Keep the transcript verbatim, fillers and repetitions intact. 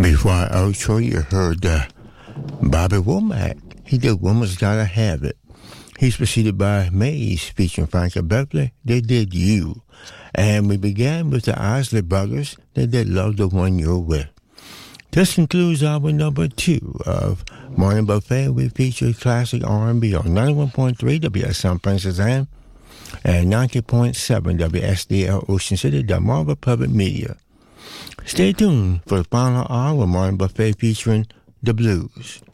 Before our outro, you heard uh, Bobby Womack. He did Woman's Gotta Have It. He's preceded by Maze featuring Frankie Beverly. They did You. And we began with the Isley Brothers. They did Love the One You're With. This concludes hour number two of Morning Buffet. We feature classic R and B on ninety-one point three W S M Princess Anne and ninety point seven W S D L Ocean City, Delmarva Public Media. Stay tuned for the final hour of Morning Buffet featuring the blues.